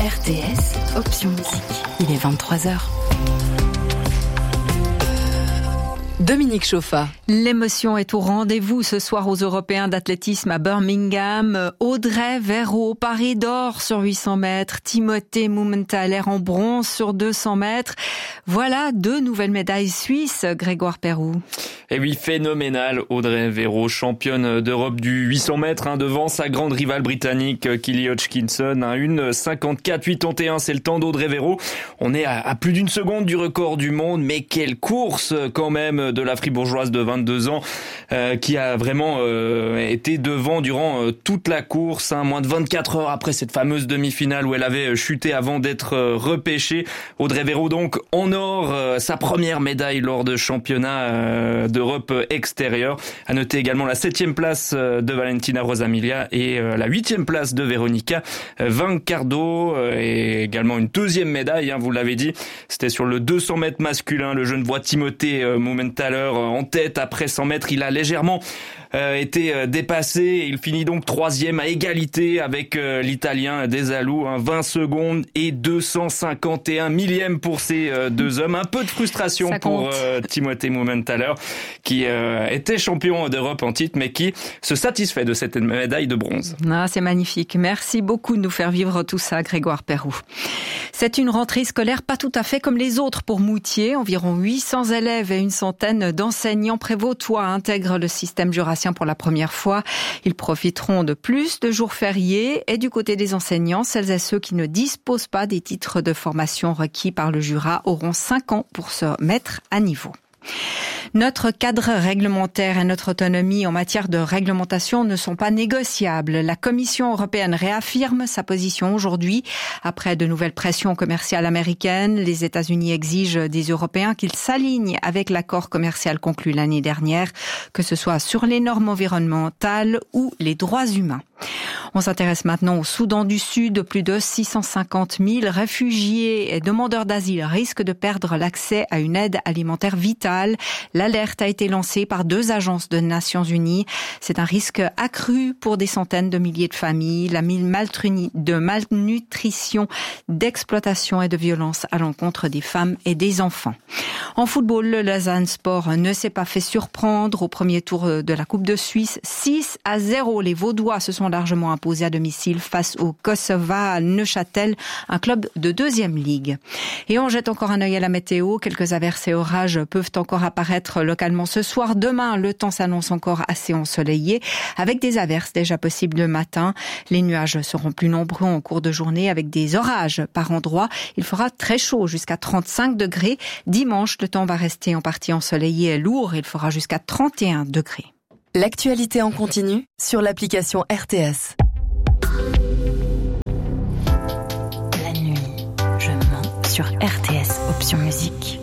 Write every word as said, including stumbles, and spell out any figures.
R T S, option musique. Il est vingt-trois heures. Dominique Chauffa. L'émotion est au rendez-vous ce soir aux Européens d'athlétisme à Birmingham. Audrey Verreau, Paris d'or sur huit cents mètres. Timothée Mumenthaler en bronze sur deux cents mètres. Voilà deux nouvelles médailles suisses, Grégoire Perroux. Et oui, phénoménal. Audrey Verreau, championne d'Europe du huit cents mètres, hein, devant sa grande rivale britannique, Kelly Hodgkinson. Hein, une cinquante-quatre quatre-vingt-onze, c'est le temps d'Audrey Verreau. On est à, à plus d'une seconde du record du monde, mais quelle course quand même de la fribourgeoise de vingt-deux ans euh, qui a vraiment euh, été devant durant euh, toute la course, hein, moins de vingt-quatre heures après cette fameuse demi-finale où elle avait chuté avant d'être euh, repêchée. Audrey Verreau donc en or, euh, sa première médaille lors de championnat euh, d'Europe extérieure. À noter également la septième place euh, de Valentina Rosamilia et euh, la huitième place de Veronica euh, Vancardo euh, et également une deuxième médaille, hein, vous l'avez dit, c'était sur le deux cents mètres masculin, le Genevois Timothée euh, Mumenthaler en tête après cent mètres. Il a légèrement euh, été euh, dépassé. Il finit donc troisième à égalité avec euh, l'Italien Desalou, hein, vingt secondes et deux cent cinquante et un millièmes pour ces euh, deux hommes. Un peu de frustration Ça pour euh, Timothée Mumenthaler qui euh, était champion d'Europe en titre mais qui se satisfait de cette médaille de bronze. Ah, c'est magnifique. Merci beaucoup de nous faire vivre tout ça, Grégoire Perroux. C'est une rentrée scolaire pas tout à fait comme les autres pour Moutier. Environ huit cents élèves et une centaine d'enseignants prévôtois intègrent le système jurassien pour la première fois. Ils profiteront de plus de jours fériés et du côté des enseignants, celles et ceux qui ne disposent pas des titres de formation requis par le Jura auront cinq ans pour se mettre à niveau. Notre cadre réglementaire et notre autonomie en matière de réglementation ne sont pas négociables. La Commission européenne réaffirme sa position aujourd'hui. Après de nouvelles pressions commerciales américaines, les États-Unis exigent des Européens qu'ils s'alignent avec l'accord commercial conclu l'année dernière, que ce soit sur les normes environnementales ou les droits humains. On s'intéresse maintenant au Soudan du Sud. Plus de six cent cinquante mille réfugiés et demandeurs d'asile risquent de perdre l'accès à une aide alimentaire vitale. L'alerte a été lancée par deux agences de Nations Unies. C'est un risque accru pour des centaines de milliers de familles. La de malnutrition, d'exploitation et de violence à l'encontre des femmes et des enfants. En football, le Lausanne Sport ne s'est pas fait surprendre au premier tour de la Coupe de Suisse. six à zéro, les Vaudois se sont largement imposés à domicile face au Kosova Neuchâtel, un club de deuxième ligue. Et on jette encore un œil à la météo. Quelques averses et orages peuvent encore apparaître localement ce soir. Demain, le temps s'annonce encore assez ensoleillé, avec des averses déjà possibles le matin. Les nuages seront plus nombreux en cours de journée, avec des orages par endroits. Il fera très chaud, jusqu'à trente-cinq degrés. Dimanche, le temps va rester en partie ensoleillé et lourd. Il fera jusqu'à trente et un degrés. L'actualité en continu sur l'application R T S. La nuit, je mens sur R T S, option musique.